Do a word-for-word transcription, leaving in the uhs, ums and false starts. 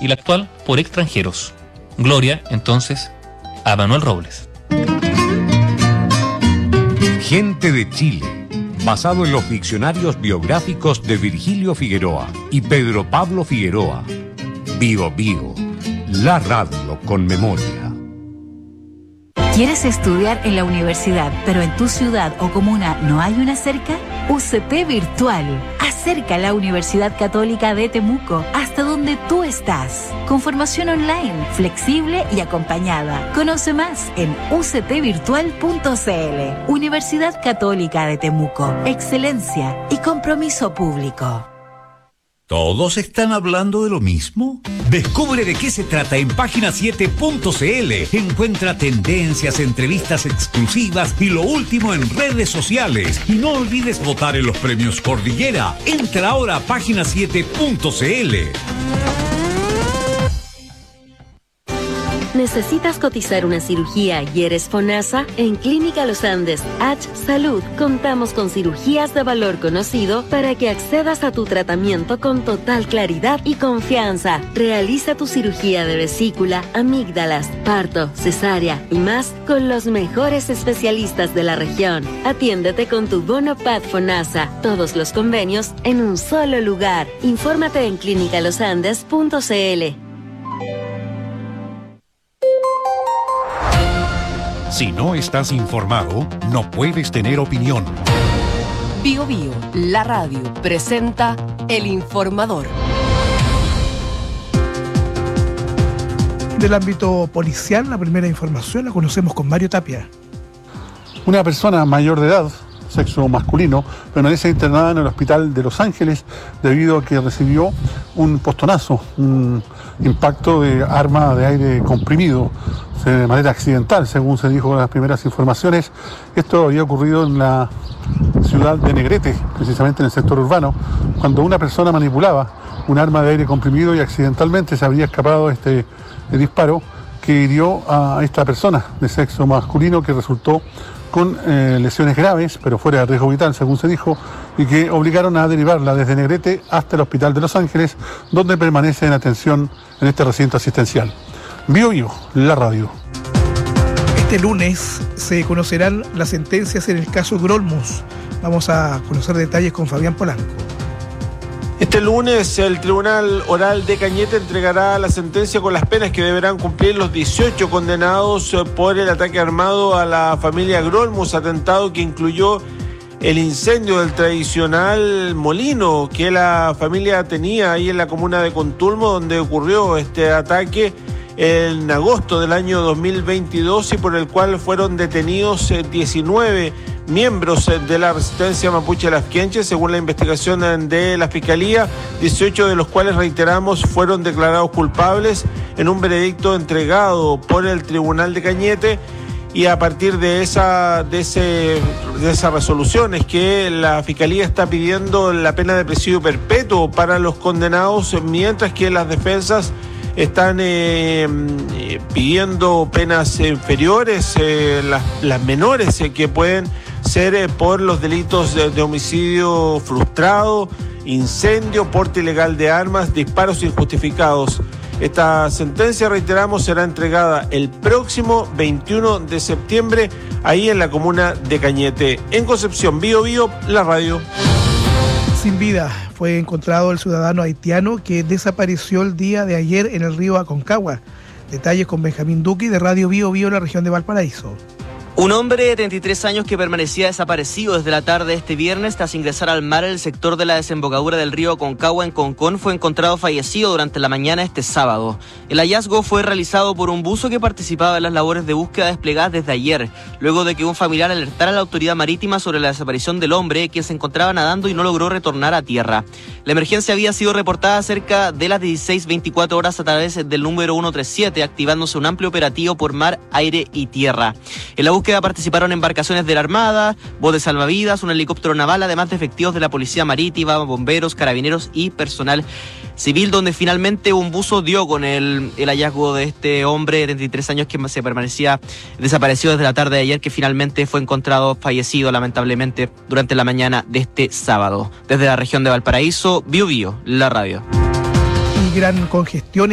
y la actual por extranjeros. Gloria, entonces, a Manuel Robles. Gente de Chile, basado en los diccionarios biográficos de Virgilio Figueroa y Pedro Pablo Figueroa. Bio Bio, la radio con memoria. ¿Quieres estudiar en la universidad, pero en tu ciudad o comuna no hay una cerca? U C T Virtual. Acerca la Universidad Católica de Temuco hasta donde tú estás. Con formación online, flexible y acompañada. Conoce más en u c t virtual punto c l. Universidad Católica de Temuco. Excelencia y compromiso público. ¿Todos están hablando de lo mismo? Descubre de qué se trata en página siete punto c l. Encuentra tendencias, entrevistas exclusivas y lo último en redes sociales. Y no olvides votar en los premios Cordillera. Entra ahora a página siete punto c l. ¿Necesitas cotizar una cirugía y eres FONASA? En Clínica Los Andes H Salud contamos con cirugías de valor conocido para que accedas a tu tratamiento con total claridad y confianza. Realiza tu cirugía de vesícula, amígdalas, parto, cesárea y más con los mejores especialistas de la región. Atiéndete con tu bono P A D FONASA. Todos los convenios en un solo lugar. Infórmate en clínica los andes punto c l. Si no estás informado, no puedes tener opinión. Bio Bio, la radio, presenta El Informador. Del ámbito policial, la primera información la conocemos con Mario Tapia. Una persona mayor de edad, sexo masculino, permanece internada en el hospital de Los Ángeles debido a que recibió un postonazo, un impacto de arma de aire comprimido de manera accidental, según se dijo en las primeras informaciones. Esto había ocurrido en la ciudad de Negrete, precisamente en el sector urbano, cuando una persona manipulaba un arma de aire comprimido y accidentalmente se habría escapado este disparo que hirió a esta persona de sexo masculino, que resultó con eh, lesiones graves, pero fuera de riesgo vital, según se dijo, y que obligaron a derivarla desde Negrete hasta el hospital de Los Ángeles, donde permanece en atención en este recinto asistencial. Bio Bio, la radio. Este lunes se conocerán las sentencias en el caso Grolmus. Vamos a conocer detalles con Fabián Polanco. Este lunes el Tribunal Oral de Cañete entregará la sentencia con las penas que deberán cumplir los dieciocho condenados por el ataque armado a la familia Grolmus, atentado que incluyó el incendio del tradicional molino que la familia tenía ahí en la comuna de Contulmo, donde ocurrió este ataque en agosto del año dos mil veintidós y por el cual fueron detenidos diecinueve miembros de la resistencia mapuche Lafkenche, según la investigación de la Fiscalía, dieciocho de los cuales, reiteramos, fueron declarados culpables en un veredicto entregado por el Tribunal de Cañete. Y a partir de esa, de ese, de esa resolución es que la Fiscalía está pidiendo la pena de presidio perpetuo para los condenados, mientras que las defensas están eh, pidiendo penas inferiores, eh, las, las menores eh, que pueden ser eh, por los delitos de, de homicidio frustrado, incendio, porte ilegal de armas, disparos injustificados. Esta sentencia, reiteramos, será entregada el próximo veintiuno de septiembre ahí en la comuna de Cañete. En Concepción, Bio Bio, la radio. Sin vida fue encontrado el ciudadano haitiano que desapareció el día de ayer en el río Aconcagua. Detalles con Benjamín Duque de Radio Bio Bio en la región de Valparaíso. Un hombre de treinta y tres años que permanecía desaparecido desde la tarde de este viernes tras ingresar al mar en el sector de la desembocadura del río Aconcagua en Concón fue encontrado fallecido durante la mañana de este sábado. El hallazgo fue realizado por un buzo que participaba en las labores de búsqueda desplegadas desde ayer, luego de que un familiar alertara a la autoridad marítima sobre la desaparición del hombre, quien se encontraba nadando y no logró retornar a tierra. La emergencia había sido reportada cerca de las dieciséis veinticuatro horas a través del número ciento treinta y siete, activándose un amplio operativo por mar, aire y tierra. En la búsqueda participaron embarcaciones de la Armada, botes salvavidas, un helicóptero naval, además de efectivos de la Policía Marítima, bomberos, carabineros y personal civil, donde finalmente un buzo dio con el, el hallazgo de este hombre de treinta y tres años que se permanecía desaparecido desde la tarde de ayer, que finalmente fue encontrado fallecido lamentablemente durante la mañana de este sábado. Desde la región de Valparaíso, Bio Bio, la radio. Y gran congestión